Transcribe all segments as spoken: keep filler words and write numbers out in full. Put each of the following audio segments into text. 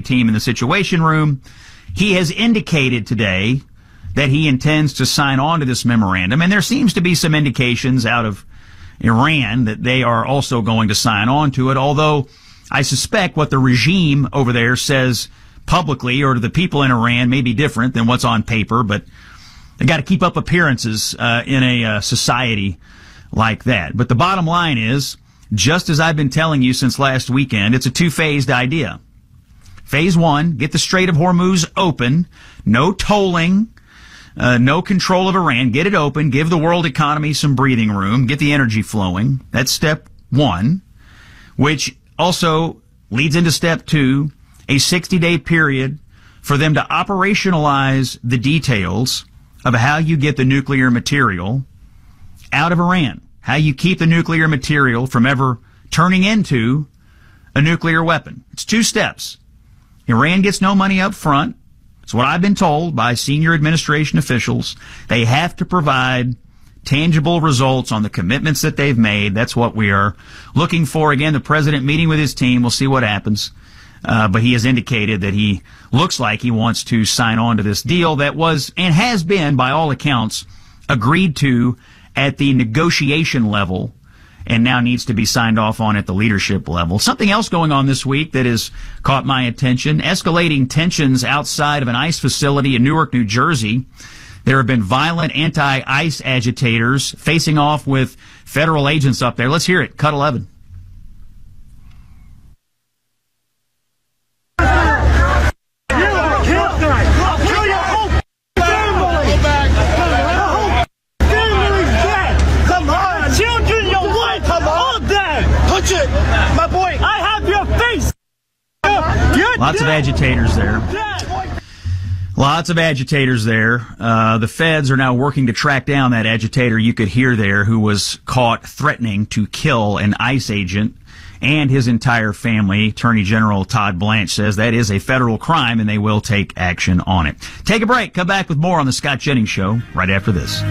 team in the Situation Room. He has indicated today that he intends to sign on to this memorandum, and there seems to be some indications out of Iran that they are also going to sign on to it, although I suspect what the regime over there says publicly or to the people in Iran may be different than what's on paper, but they got to keep up appearances uh, in a uh, society like that. But the bottom line is, just as I've been telling you since last weekend, it's a two-phased idea. Phase one, get the Strait of Hormuz open, no tolling, uh, no control of Iran, get it open, give the world economy some breathing room, get the energy flowing. That's step one, which also leads into step two, a sixty-day period for them to operationalize the details of how you get the nuclear material out of Iran, how you keep the nuclear material from ever turning into a nuclear weapon. It's two steps. Iran gets no money up front. It's what I've been told by senior administration officials. They have to provide tangible results on the commitments that they've made. That's what we are looking for. Again, the president meeting with his team. We'll see what happens. Uh, but he has indicated that he looks like he wants to sign on to this deal that was and has been, by all accounts, agreed to at the negotiation level and now needs to be signed off on at the leadership level. Something else going on this week that has caught my attention, escalating tensions outside of an ICE facility in Newark, New Jersey. There have been violent anti-ICE agitators facing off with federal agents up there. Let's hear it. Cut eleven. Lots of agitators there. Lots of agitators there. Uh, the feds are now working to track down that agitator you could hear there who was caught threatening to kill an ICE agent and his entire family. Attorney General Todd Blanche says that is a federal crime and they will take action on it. Take a break. Come back with more on the Scott Jennings Show right after this.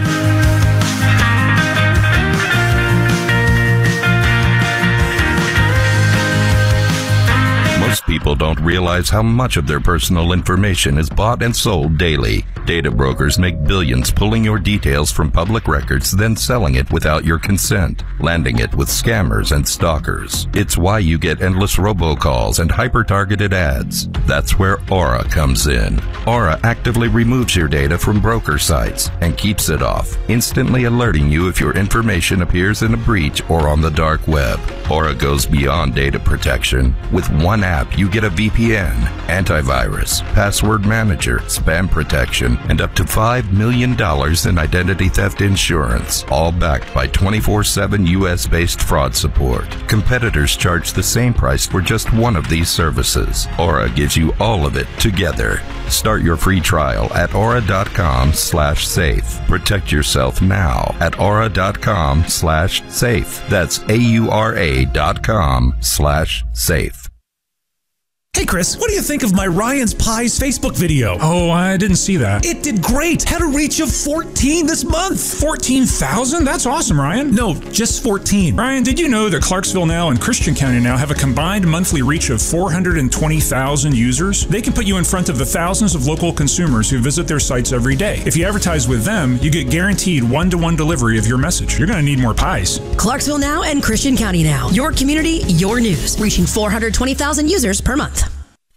Most people don't realize how much of their personal information is bought and sold daily. Data brokers make billions pulling your details from public records, then selling it without your consent, landing it with scammers and stalkers. It's why you get endless robocalls and hyper-targeted ads. That's where Aura comes in. Aura actively removes your data from broker sites and keeps it off, instantly alerting you if your information appears in a breach or on the dark web. Aura goes beyond data protection. With one app, you get a V P N, antivirus, password manager, spam protection, and up to five million dollars in identity theft insurance, all backed by twenty-four seven U S-based fraud support. Competitors charge the same price for just one of these services. Aura gives you all of it together. Start your free trial at aura.com slash safe. Protect yourself now at aura.com slash safe. That's A-U-R-A dot com slash safe. Hey Chris, what do you think of my Ryan's Pies Facebook video? Oh, I didn't see that. It did great. Had a reach of fourteen this month. fourteen thousand? That's awesome, Ryan. No, just fourteen. Ryan, did you know that Clarksville Now and Christian County Now have a combined monthly reach of four hundred twenty thousand users? They can put you in front of the thousands of local consumers who visit their sites every day. If you advertise with them, you get guaranteed one-to-one delivery of your message. You're going to need more pies. Clarksville Now and Christian County Now. Your community, your news. Reaching four hundred twenty thousand users per month.